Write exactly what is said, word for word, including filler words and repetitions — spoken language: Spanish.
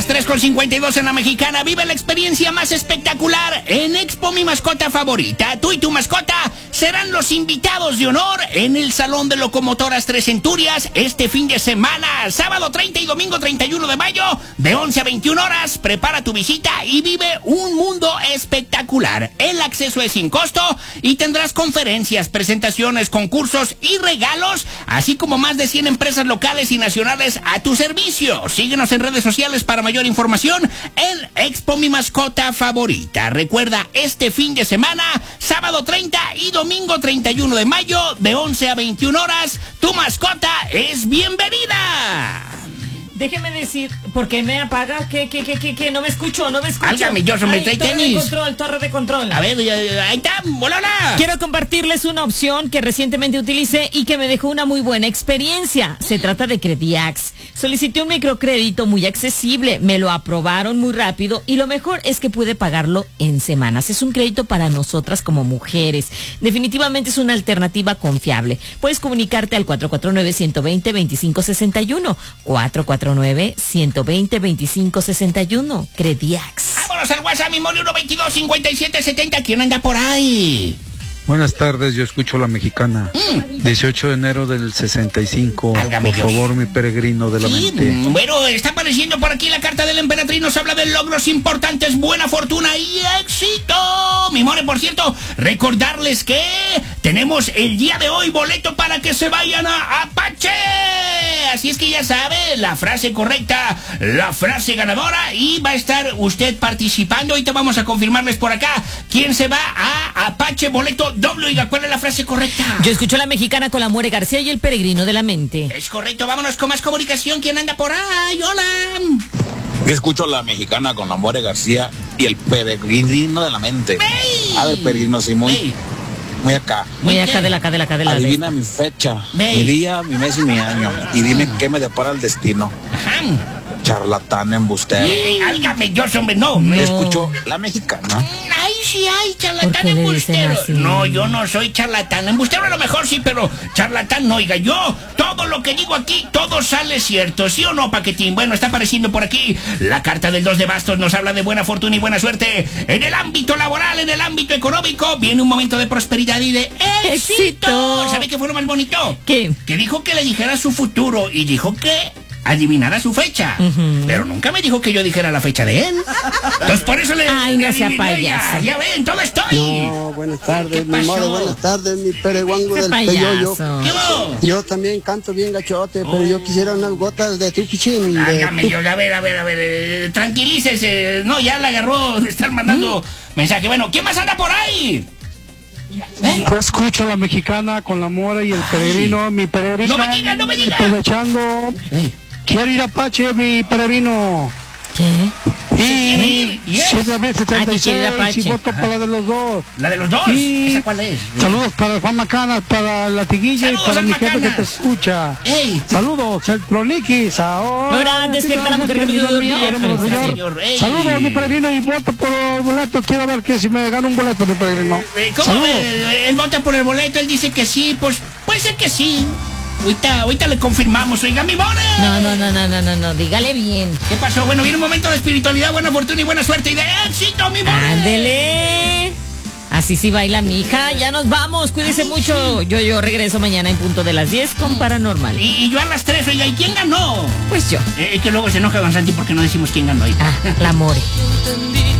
las tres con cincuenta y dos en la Mexicana. Vive la experiencia más espectacular en Expo Mi Mascota Favorita. Tú y tu mascota serán los invitados de honor en el Salón de Locomotoras Tres Centurias este fin de semana, sábado treinta y domingo treinta y uno de mayo, de once a veintiuna horas. Prepara tu visita y vive un mundo espectacular. El acceso es sin costo y tendrás conferencias, presentaciones, concursos y regalos, así como más de cien empresas locales y nacionales a tu servicio. Síguenos en redes sociales para mayor información en Expo Mi Mascota Favorita. Recuerda, este fin de semana, sábado treinta y domingo treinta y uno de mayo, de once a veintiuna horas, tu mascota es bienvenida. Déjeme decir, ¿por qué me apaga? ¿Qué, qué, qué, qué, qué? No me escucho, no me escucho. Álgame, yo soy Ay, torre de control, torre de control. A ver, ahí está, volala. Quiero compartirles una opción que recientemente utilicé y que me dejó una muy buena experiencia. Se trata de Crediax. Solicité un microcrédito muy accesible, me lo aprobaron muy rápido y lo mejor es que pude pagarlo en semanas. Es un crédito para nosotras como mujeres. Definitivamente es una alternativa confiable. Puedes comunicarte al cuatro cuatro nueve, uno dos cero, dos cinco seis uno. cuatro cuatro nueve, uno dos cero, dos cinco seis uno. Crediax. Vámonos al WhatsApp, mi mole, uno veintidós, cincuenta y siete setenta. ¿Quién anda por ahí? Buenas tardes, yo escucho La Mexicana. Mm. dieciocho de enero del sesenta y cinco. Álgame por Dios. favor, mi peregrino de la Sí, mente. bueno, está apareciendo por aquí la carta de la emperatriz. Nos habla de logros importantes, buena fortuna y éxito. Mi more, por cierto, recordarles que tenemos el día de hoy boleto para que se vayan a Apache. Así es que ya sabe, la frase correcta, la frase ganadora, y va a estar usted participando. Ahorita vamos a confirmarles por acá quién se va a Apache, boleto doble. Oiga, ¿cuál es la frase correcta? Yo escucho La Mexicana con la More García y el peregrino de la mente. Es correcto, vámonos con más comunicación. ¿Quién anda por ahí? Hola. Yo escucho La Mexicana con la More García y el peregrino de la mente. ¡Ey! A ver, peregrino, sí, muy, ¡Ey! muy acá. Muy acá de la acá de la acá de la. Adivina mi fecha, ¡Ey! mi día, mi mes y mi año. Y dime qué me depara el destino. Ajá. Charlatán, embustero. Ey, álgame Dios, hombre, no. No. Escucho La Mexicana. Ay, sí, ay, ¿Por charlatán qué le dicen embustero. así? No, yo no soy charlatán. Embustero a lo mejor sí, pero charlatán no. Oiga, yo, todo lo que digo aquí, todo sale cierto. ¿Sí o no, Paquetín? Bueno, está apareciendo por aquí la carta del dos de bastos. Nos habla de buena fortuna y buena suerte en el ámbito laboral, en el ámbito económico. Viene un momento de prosperidad y de éxito. ¡Éxito! ¿Sabe qué fue lo más bonito? ¿Qué? Que dijo que le dijera su futuro y dijo que adivinara su fecha. Uh-huh. Pero nunca me dijo que yo dijera la fecha de él. Entonces por eso le... Ay, no sea adiviné, payaso. Ya, ya ven, todo estoy. No, buenas tardes, ¿Qué mi pasó? more, buenas tardes, mi pereguango Qué del payaso. peyoyo. ¿Qué hubo? Yo también canto bien gachote, pero yo quisiera unas gotas de tupichín. Hágame, yo, a ver, a ver, a ver, eh, tranquilícese. No, ya la agarró de estar mandando ¿Mm? mensaje. Bueno, ¿quién más anda por ahí? ¿Eh? Yo escucho La Mexicana con la More y el peregrino, mi peregrino. No me diga, no me diga. Aprovechando, Hey. quiero ir a Apache, mi peregrino. ¿Qué? Y Yes. siete mil setenta y Ah, que quiere ir a seis y Apache. voto para la de los dos. ¿La de los dos? Sí. ¿Esa cuál es? Saludos para Juan Macanas, para la Tiguilla Saludos y para al mi jefe que Macanas. te escucha. Ey. Saludos, el Troniquis. Ahora. Ahora, despierta la mujer que me dio dormir. Señor. Señor, ey. Saludos, mi peregrino, y voto por el boleto. Quiero ver que si me gano un boleto, mi peregrino. Eh, ¿Cómo? Saludos. Eh, él vota por el boleto, él dice que sí, pues puede ser que sí. Ahorita, ahorita le confirmamos, oiga, mi more. No, no, no, no, no, no, no, dígale bien. ¿Qué pasó? Bueno, viene un momento de espiritualidad, buena fortuna y buena suerte y de éxito, mi more. Ándele. Así sí baila mi hija. Ya nos vamos. Cuídese mucho. Yo, yo regreso mañana en punto de las diez con Paranormal. Y, y yo a las tres, oiga, ¿y quién ganó? Pues yo. Eh, es que luego se enoja Don Santi porque no decimos quién ganó. Oiga. Ah, la More.